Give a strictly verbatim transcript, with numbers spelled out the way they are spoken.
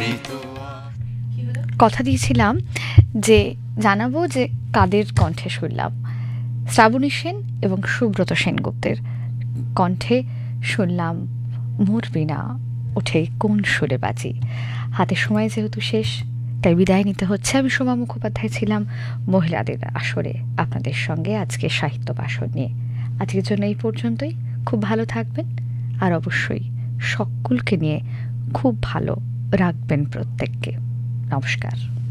কথা দিয়েছিলাম যে জানাবো যে কাদের কণ্ঠে শুনলাম। শ্রাবণী সেন এবং সুব্রত সেনগুপ্তের কণ্ঠে শুনলাম মোর বীণা ওঠে কোন সুরে বাজি। হাতে সময় যেহেতু শেষ, তাই বিদায় নিতে হচ্ছে। আমি সোমা মুখোপাধ্যায় ছিলাম মহিলাদের আসরে আপনাদের সঙ্গে আজকে সাহিত্য বাসর নিয়ে। আজকের জন্য এই পর্যন্তই। খুব ভালো থাকবেন, আর অবশ্যই সকলকে নিয়ে খুব ভালো রাখবেন প্রত্যেককে। নমস্কার।